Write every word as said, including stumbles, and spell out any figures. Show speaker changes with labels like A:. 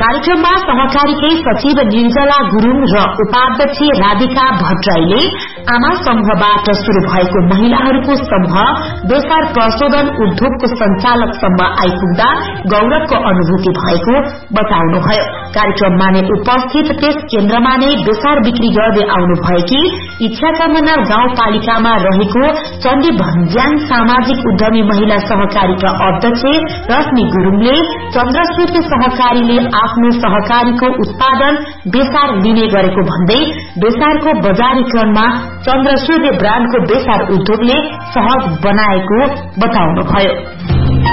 A: कार्यक्रममा सहकारीकै सचिव निर्जला गुरूङ र उपाध्यक्ष राधिका भट्टराईले आमा समूहबाट शुरू भएको महिलाहरूको समूह बेसार प्रशोधन उद्योगको संचालकसम्म आइपुग्दा गौरवको अनुभूति भएको बताउनुभयो। कार्यक्रममा नै उपस्थित त्यस केन्द्रमा नै बेसार बिक्री गर्दै आउनुभएकी इच्छाकामना गाउँपालिकामा रहेको चण्डी भन्ज्याङ सामाजिक उद्यमी महिला सहकारीका अध्यक्ष रश्मि गुरूङले चन्द्रसूर्य सहकारीले आफ्नो सहकारीको उत्पादन बेसार लिने गरेको भन्दै बेसारको बजारीकरणमा चन्द्रसूर्य ब्राण्डको बेसार उद्योगले सहज बनाएको बताउनुभयो।